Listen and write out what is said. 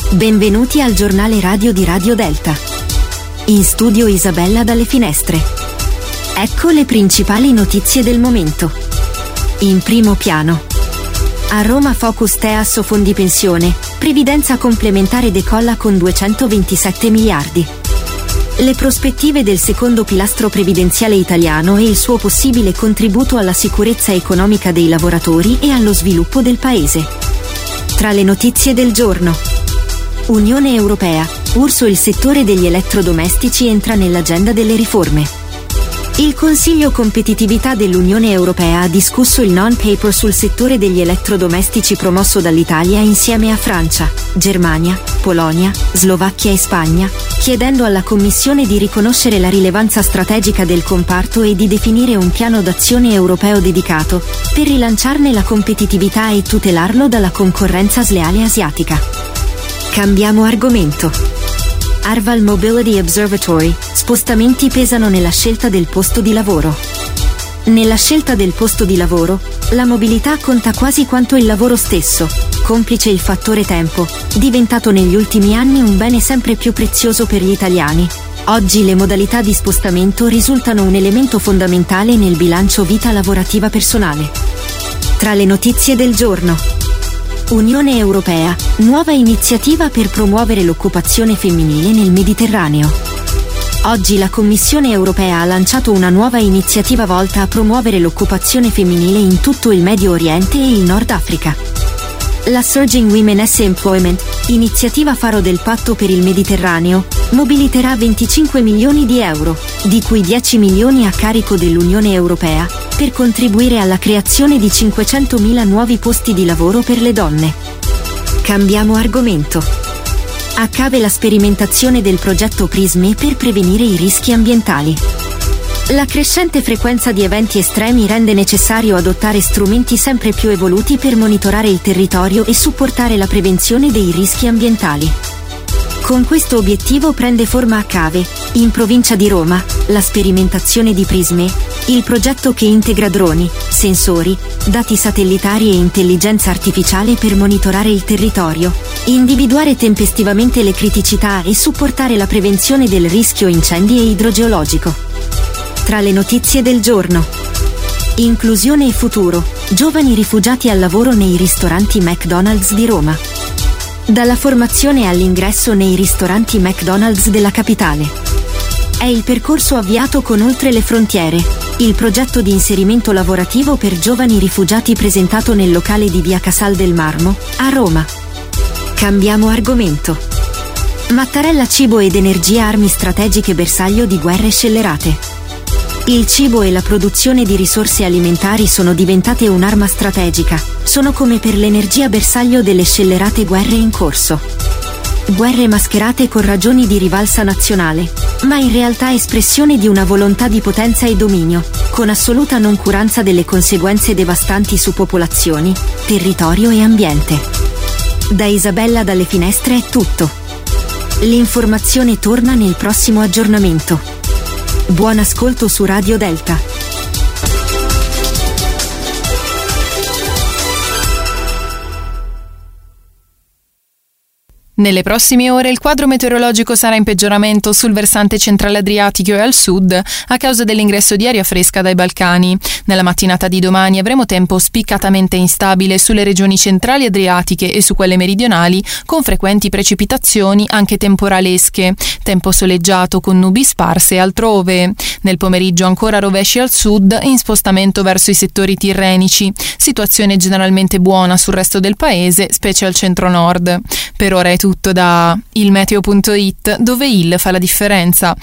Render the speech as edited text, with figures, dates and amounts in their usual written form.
Benvenuti al giornale radio di Radio Delta. In studio Isabella dalle Finestre. Ecco le principali notizie del momento. In primo piano. A Roma Focus Teas fondi pensione, previdenza complementare decolla con 227 miliardi. Le prospettive del secondo pilastro previdenziale italiano e il suo possibile contributo alla sicurezza economica dei lavoratori e allo sviluppo del Paese. Tra le notizie del giorno. Unione Europea, URSO, il settore degli elettrodomestici entra nell'agenda delle riforme. Il Consiglio Competitività dell'Unione Europea ha discusso il non-paper sul settore degli elettrodomestici promosso dall'Italia insieme a Francia, Germania, Polonia, Slovacchia e Spagna, chiedendo alla Commissione di riconoscere la rilevanza strategica del comparto e di definire un piano d'azione europeo dedicato, per rilanciarne la competitività e tutelarlo dalla concorrenza sleale asiatica. Cambiamo argomento. Arval Mobility Observatory, spostamenti pesano nella scelta del posto di lavoro. Nella scelta del posto di lavoro, la mobilità conta quasi quanto il lavoro stesso, complice il fattore tempo, diventato negli ultimi anni un bene sempre più prezioso per gli italiani. Oggi le modalità di spostamento risultano un elemento fondamentale nel bilancio vita lavorativa personale. Tra le notizie del giorno. Unione Europea, nuova iniziativa per promuovere l'occupazione femminile nel Mediterraneo. Oggi la Commissione Europea ha lanciato una nuova iniziativa volta a promuovere l'occupazione femminile in tutto il Medio Oriente e il Nord Africa. La Surging Women's Employment, iniziativa faro del Patto per il Mediterraneo, mobiliterà 25 milioni di euro, di cui 10 milioni a carico dell'Unione Europea, per contribuire alla creazione di 500.000 nuovi posti di lavoro per le donne. Cambiamo argomento. A Cave la sperimentazione del progetto PRISME per prevenire i rischi ambientali. La crescente frequenza di eventi estremi rende necessario adottare strumenti sempre più evoluti per monitorare il territorio e supportare la prevenzione dei rischi ambientali. Con questo obiettivo prende forma a Cave, in provincia di Roma, la sperimentazione di PRISME, il progetto che integra droni, sensori, dati satellitari e intelligenza artificiale per monitorare il territorio, individuare tempestivamente le criticità e supportare la prevenzione del rischio incendi e idrogeologico. Tra le notizie del giorno. Inclusione e futuro, giovani rifugiati al lavoro nei ristoranti McDonald's di Roma. Dalla formazione all'ingresso nei ristoranti McDonald's della capitale. È il percorso avviato con Oltre le Frontiere, il progetto di inserimento lavorativo per giovani rifugiati presentato nel locale di via Casal del Marmo, a Roma. Cambiamo argomento. Mattarella cibo ed energia armi strategiche bersaglio di guerre scellerate. Il cibo e la produzione di risorse alimentari sono diventate un'arma strategica, sono come per l'energia bersaglio delle scellerate guerre in corso. Guerre mascherate con ragioni di rivalsa nazionale, ma in realtà espressione di una volontà di potenza e dominio, con assoluta noncuranza delle conseguenze devastanti su popolazioni, territorio e ambiente. Da Isabella dalle Finestre è tutto. L'informazione torna nel prossimo aggiornamento. Buon ascolto su Radio Delta. Nelle prossime ore il quadro meteorologico sarà in peggioramento sul versante centrale adriatico e al sud a causa dell'ingresso di aria fresca dai Balcani. Nella mattinata di domani avremo tempo spiccatamente instabile sulle regioni centrali adriatiche e su quelle meridionali, con frequenti precipitazioni anche temporalesche. Tempo soleggiato con nubi sparse altrove. Nel pomeriggio ancora rovesci al sud in spostamento verso i settori tirrenici. Situazione generalmente buona sul resto del paese, specie al centro-nord. Per ora è tutto da ilmeteo.it, dove il fa la differenza.